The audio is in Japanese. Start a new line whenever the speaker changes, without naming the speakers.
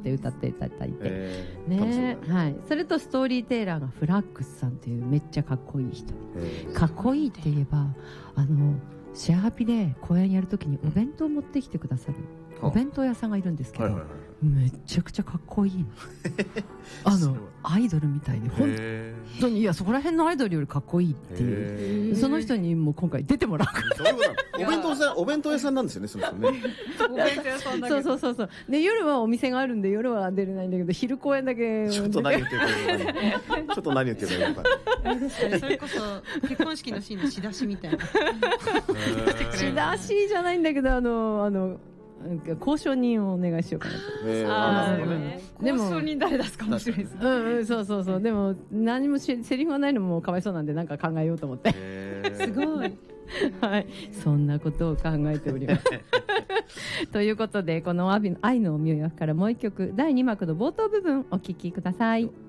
って歌っていただいて、ね、はい、それとストーリーテイラーがフラックスさんというめっちゃかっこいい人、かっこいいって言えばシェアハピで公演やるときにお弁当を持ってきてくださるお弁当屋さんがいるんですけど、めちゃくちゃかっこいいアイドルみたいで本当に、いやそこら辺のアイドルよりかっこいいっていう、その人にも今回出てもらう
お弁当屋さんなんですよね、その人ね。
お弁当屋さんだけど
そうで夜はお店があるんで夜は出れないんだけど昼公演だけ
ちょっと何言ってるか分かんないちょっと何言ってるか分かんない
あれですかね、それこそ結婚式のシーンの仕出しみたいな
仕出しじゃないんだけど交渉人をお願いしようかなと。
交渉人誰出すか面白いですね。
そうでも何もセリフがないのもかわいそうなんでなんか考えようと思って
すごい
はい、そんなことを考えておりますということでこの愛のおみやからもう一曲第2幕の冒頭部分お聴きください。